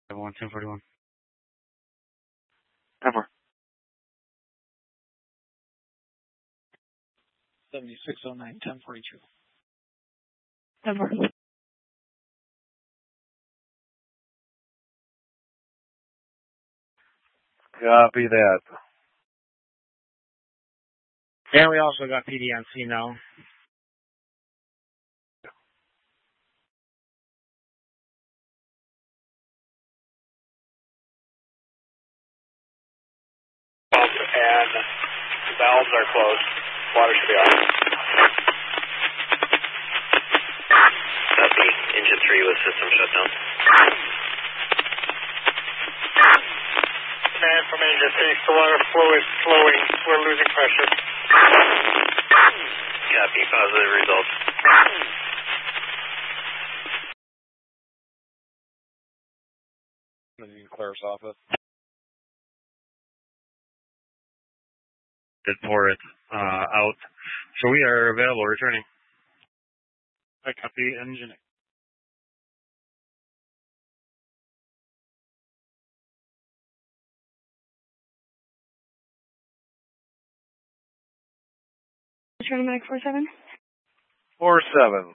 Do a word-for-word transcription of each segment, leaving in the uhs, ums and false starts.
one ten forty-one. Ever. seventy-six oh nine, ten forty-two. Ever. Copy that. And we also got P D on C now. And the valves are closed. Water should be off. Copy. Engine three with system shutdown. Command from engine six, the water flow is slowing. We're losing pressure. Copy. Positive results. You can clear us off it. Did pour it uh, out. So we are available, returning. I copy engine. Return Mac four seven. four seven.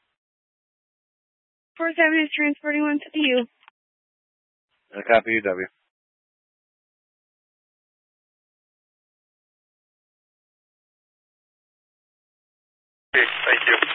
four seven is transporting one to the U. I copy U W. Okay, thank you.